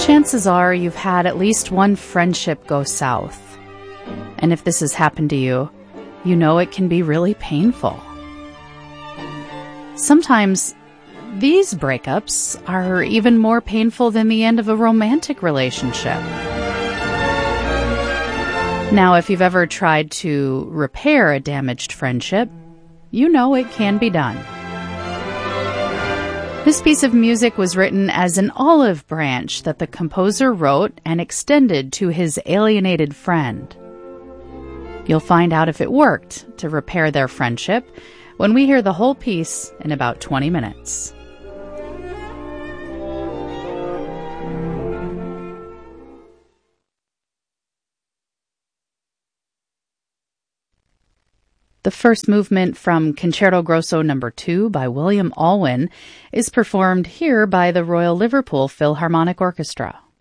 Chances are you've had at least one friendship go south. And if this has happened to you, you know it can be really painful. Sometimes these breakups are even more painful than the end of a romantic relationship. Now, if you've ever tried to repair a damaged friendship, you know it can be done. This piece of music was written as an olive branch that the composer wrote and extended to his alienated friend. You'll find out if it worked to repair their friendship when we hear the whole piece in about 20 minutes. The first movement from Concerto Grosso No. 2 by William Alwyn is performed here by the Royal Liverpool Philharmonic Orchestra.